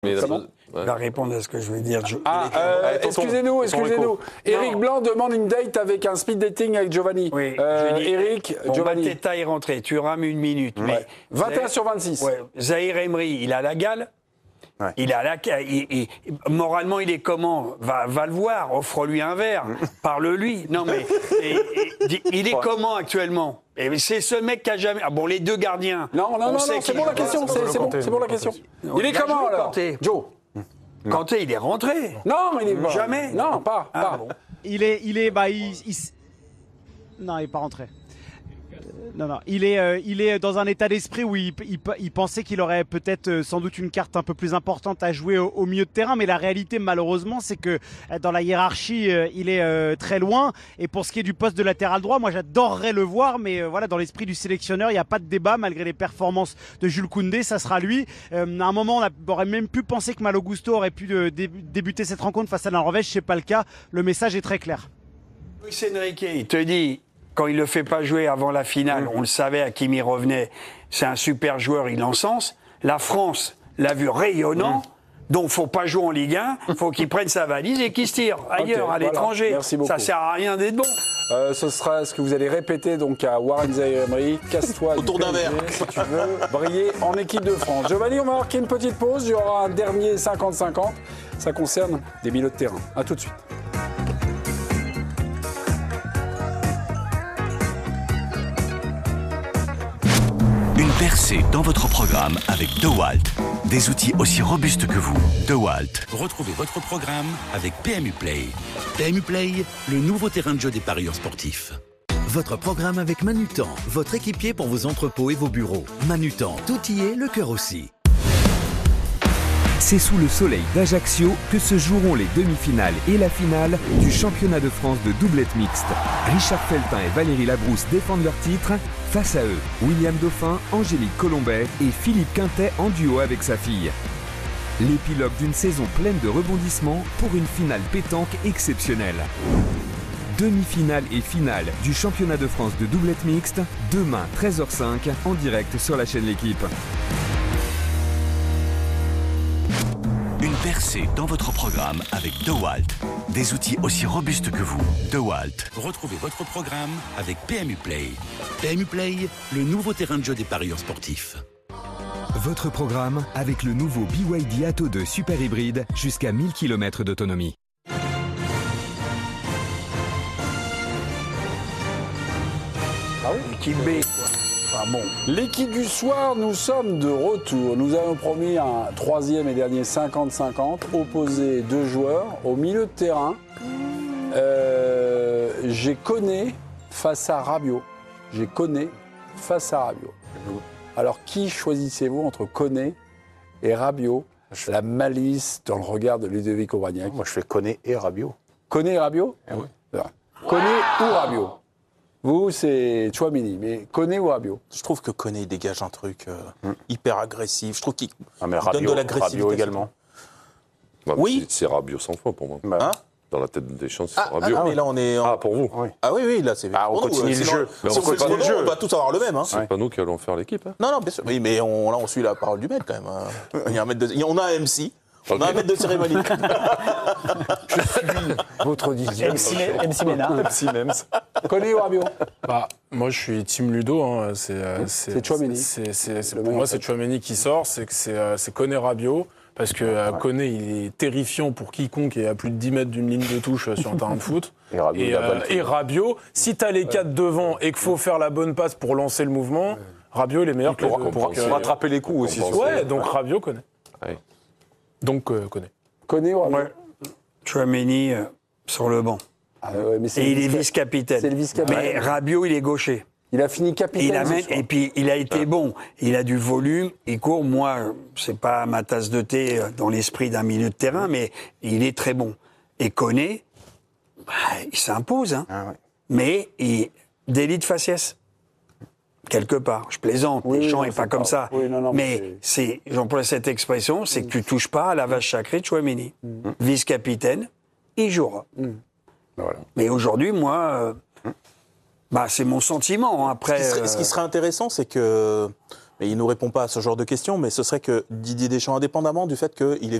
Mais Comment Il va répondre à ce que je vais dire. Excusez-nous. Eric Blanc demande une date avec un speed dating avec Giovanni. Oui, Eric, Giovanni. Mateta est rentré, tu rames une minute. Mais 21 sur 26. Ouais, Zahir Emery, il a la gale. Ouais. Il a moralement, il est comment ? Va le voir, offre-lui un verre, parle-lui. Non mais il est comment actuellement ? Et c'est ce mec qui a jamais. Ah bon, les deux gardiens. Non, c'est bon la question. C'est bon la question. Il est comment alors, Kanté. Joe ? Kanté, il est rentré. Non, il est jamais. Non, pas. Bon. Il est non, il est pas rentré. Non, il est dans un état d'esprit où il pensait qu'il aurait peut-être sans doute une carte un peu plus importante à jouer au milieu de terrain, mais la réalité malheureusement c'est que dans la hiérarchie il est très loin. Et pour ce qui est du poste de latéral droit, moi j'adorerais le voir, mais voilà, dans l'esprit du sélectionneur il n'y a pas de débat malgré les performances de Jules Koundé, ça sera lui. À un moment on aurait même pu penser que Malo Gusto aurait pu débuter cette rencontre face à la Norvège, c'est pas le cas. Le message est très clair. Luis Enrique, il te dit, quand il ne le fait pas jouer avant la finale, on le savait, Hakimi revenait, c'est un super joueur, il encense. La France l'a vu rayonnant, donc il ne faut pas jouer en Ligue 1, il faut qu'il prenne sa valise et qu'il se tire ailleurs, à l'étranger. Merci beaucoup. Ça ne sert à rien d'être bon. Ce sera ce que vous allez répéter donc à Warren Zaïre-Emery. Casse-toi autour d'un verre, si tu veux briller en équipe de France. Giovanni, on va marquer une petite pause, il y aura un dernier 50-50. Ça concerne des milieux de terrain. A tout de suite. Percez dans votre programme avec DeWalt. Des outils aussi robustes que vous. DeWalt. Retrouvez votre programme avec PMU Play. PMU Play, le nouveau terrain de jeu des parieurs sportifs. Votre programme avec Manutan, votre équipier pour vos entrepôts et vos bureaux. Manutan, tout y est, le cœur aussi. C'est sous le soleil d'Ajaccio que se joueront les demi-finales et la finale du championnat de France de doublette mixte. Richard Feltin et Valérie Labrousse défendent leur titre. Face à eux, William Dauphin, Angélique Colombet et Philippe Quintet en duo avec sa fille. L'épilogue d'une saison pleine de rebondissements pour une finale pétanque exceptionnelle. Demi-finale et finale du championnat de France de doublette mixte, demain 13h05 en direct sur la chaîne L'Équipe. Une percée dans votre programme avec DeWalt. Des outils aussi robustes que vous. DeWalt. Retrouvez votre programme avec PMU Play. PMU Play, le nouveau terrain de jeu des parieurs sportifs. Votre programme avec le nouveau BYD Atto 2 Super Hybride jusqu'à 1000 km d'autonomie. Ah oui, l'équipe B. Bon. L'équipe du soir, nous sommes de retour. Nous avons promis un troisième et dernier 50-50, opposé deux joueurs au milieu de terrain. J'ai Koné face à Rabiot. Alors, qui choisissez-vous entre Koné et Rabiot ? La malice dans le regard de Ludovic Aubagnac. Moi, je fais Koné et Rabiot. Koné et Rabiot ? Oui. Koné ou Rabiot ? Vous, c'est Tchouaméni, mais Koné ou Rabiot ? Je trouve que Koné dégage un truc hyper agressif. Je trouve qu'il Rabiot, donne de l'agressivité. Rabiot également. Bah, Oui. C'est Rabiot 100 fois pour moi. Hein ? Dans la tête des chances, c'est Ah Rabiot. non, mais là, on est... Ah, pour vous. Oui. Ah oui, là, c'est... on continue le jeu. Si on continue le jeu, on va tous avoir le même. Hein. C'est pas nous qui allons faire l'équipe. Hein. Non, bien sûr. Oui, mais là, on suit la parole du maître, quand même. Il y a un maître on a un MC. On a un maître de cérémonie. Je suis votre dixième. MC Ménard. MC Mems. Koné ou Rabiot ? Moi, je suis team Ludo. Hein. C'est Tchouaméni. Pour moi, c'est Tchouaméni qui sort. C'est Koné Rabiot. Parce que Koné, il est terrifiant pour quiconque est à plus de 10 mètres d'une ligne de touche sur un terrain de foot. Et Rabiot, si tu as les quatre devant et qu'il faut faire la bonne passe pour lancer le mouvement, Rabiot, il est meilleur Pour rattraper les coups aussi. Ouais, donc Rabiot connaît. Ouais. Donc connaît. Koné ou Rabiot ? Ouais. Tchouaméni sur le banc. Mais Et il est vice-capitaine. C'est le vice-capitaine. Mais Rabiot, il est gaucher. Il a fini capitaine. Et puis, il a été bon. Il a du volume, il court. Moi, c'est pas ma tasse de thé dans l'esprit d'un milieu de terrain, mais il est très bon. Et Koné, il s'impose. Hein. Ah ouais. Mais délit de faciès. Quelque part. Je plaisante. Deschamps n'est pas comme ça. Oui, non, mais j'emploie cette expression, c'est que tu touches pas à la vache sacrée de Tchouaméni. Vice-capitaine, il jouera. Voilà. Mais aujourd'hui, moi... c'est mon sentiment. Après, Ce qui serait intéressant, c'est que mais il ne nous répond pas à ce genre de questions, mais ce serait que Didier Deschamps, indépendamment du fait qu'il est